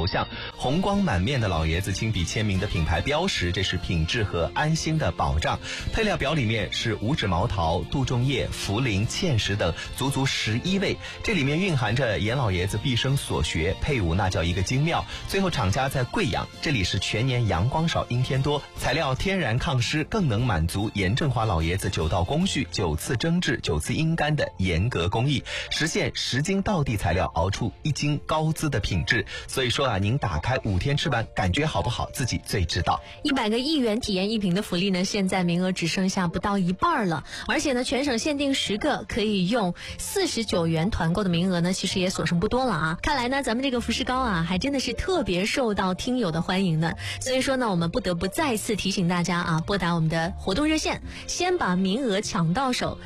头像，红光满面的老爷子亲笔签名的品牌标识，这是品质和安心的保障。配料表里面是五指毛桃、杜仲叶、茯苓、芡实等足11味，这里面蕴含着严老爷子毕生所学，配伍那叫一个精妙。最后厂家在贵阳，这里是全年阳光少阴天多，材料天然抗湿，更能满足严正华老爷子9道工序、9次蒸制、9次阴干的严格工艺，实现10斤道地材料熬出1斤高资的品质。所以说啊，您打开5天吃完，感觉好不好，自己最知道。 100个1元体验1瓶的福利呢，现在名额只剩下不到一半了，而且呢，全省限定10个，可以用49元团购的名额呢，其实也所剩不多了啊。看来呢，咱们这个福士糕啊，还真的是特别受到听友的欢迎呢。所以说呢，我们不得不再次提醒大家啊，拨打我们的活动热线，先把名额抢到手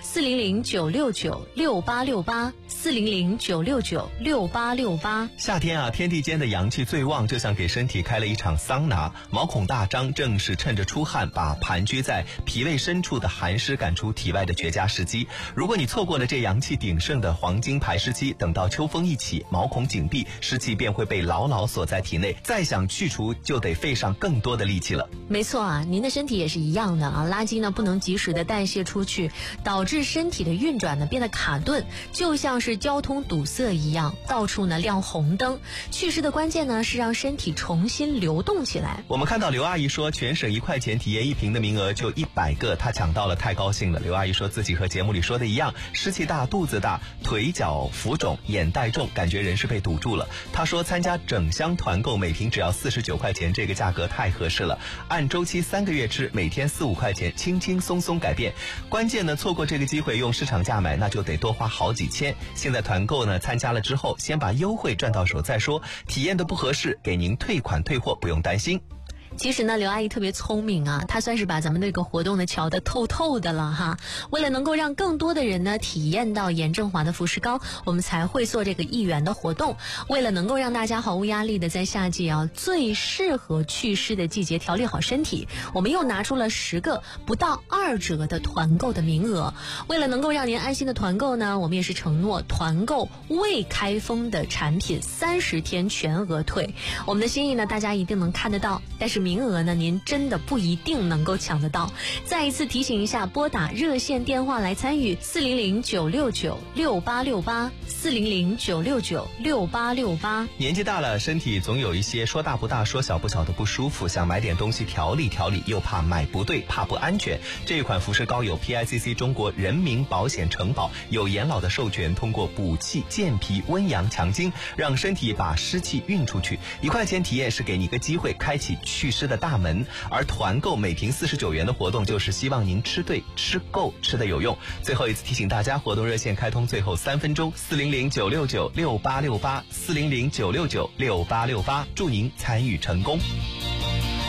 ，400-969-6868，400-969-6868。 夏天啊，天地间的阳气最旺，就像给身体开了一场桑拿，毛孔大张，正是趁着出汗把盘踞在脾胃深处的寒湿赶出体外的绝佳时机。如果你错过了这阳气鼎盛的黄金排湿期，等到秋风一起，毛孔紧闭，湿气便会被牢牢锁在体内，再想去除就得费上更多的力气了。 没错啊，您的身体也是一样的啊，垃圾呢不能及时的代谢出去，导致身体的运转呢变得卡顿，就像是交通堵塞一样，到处呢亮红灯。祛湿的关键呢是让身体重新流动起来。 我们看到刘阿姨说，全省1块钱体验1瓶的名额就100个，她抢到了，太高兴了。刘阿姨说自己和节目里说的一样，湿气大，肚子大，腿脚浮肿，眼袋重，感觉人是被堵住了。她说参加整箱团购，每瓶只要49块钱，这个价格太合适了，按周期3个月吃，每天4-5块钱，轻轻松松改变。关键呢，错过这个机会用市场价买，那就得多花好几千。现在团购呢，参加了之后，先把优惠赚到手再说，体验的不合适，给您退款退货，不用担心。 其实呢，刘阿姨特别聪明啊，她算是把咱们这个活动呢瞧得透透的了哈。为了能够让更多的人呢体验到严正华的福士糕，我们才会做这个1元的活动。为了能够让大家毫无压力的在夏季啊最适合祛湿的季节调理好身体，我们又拿出了10个不到2折的团购的名额。为了能够让您安心的团购呢，我们也是承诺团购未开封的产品30天全额退。我们的心意呢，大家一定能看得到，但是名额呢，您真的不一定能够抢得到。再一次提醒一下，拨打热线电话来参与，400-969-6868，400-969-6868。 年纪大了，身体总有一些说大不大说小不小的不舒服，想买点东西调理调理，又怕买不对，怕不安全。这一款福士糕有 PICC 中国人民保险承保，有严老的授权，通过补气健脾温阳强筋，让身体把湿气运出去。1块钱体验是给你一个机会，开启祛湿的大门，而团购每瓶49元的活动，就是希望您吃对吃够吃的有用。最后一次提醒大家，活动热线开通最后3分钟，400-969-6868，400-969-6868，祝您参与成功。